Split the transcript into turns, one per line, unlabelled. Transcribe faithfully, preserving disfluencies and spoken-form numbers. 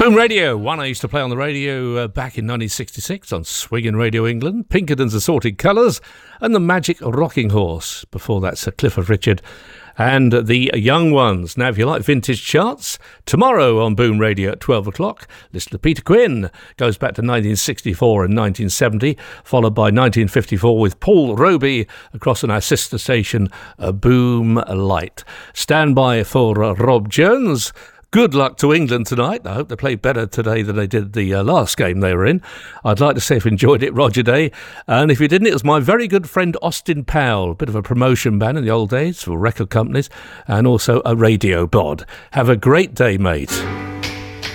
Boom Radio, one I used to play on the radio uh, back in nineteen sixty-six on Swingin' Radio England, Pinkerton's Assorted Colours, and the Magic Rocking Horse. Before that, Sir Clifford Richard and the Young Ones. Now, if you like vintage charts, tomorrow on Boom Radio at twelve o'clock, listen to Peter Quinn. Goes back to nineteen sixty-four and nineteen seventy, followed by nineteen fifty-four with Paul Roby across on our sister station, uh, Boom Light. Stand by for uh, Rob Jones. Good luck to England tonight. I hope they play better today than they did the uh, last game they were in. I'd like to say if you enjoyed it, Roger Day. And if you didn't, it was my very good friend Austin Powell, a bit of a promotion band in the old days for record companies, and also a radio bod. Have a great day, mate.